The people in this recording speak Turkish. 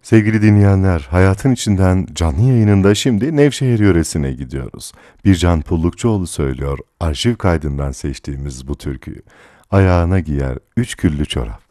Sevgili dinleyenler, Hayatın İçinden canlı yayınında şimdi Nevşehir yöresine gidiyoruz. Bircan Pullukçuoğlu söylüyor, arşiv kaydından seçtiğimiz bu türküyü. Ayağına giyer üç küllü çorap.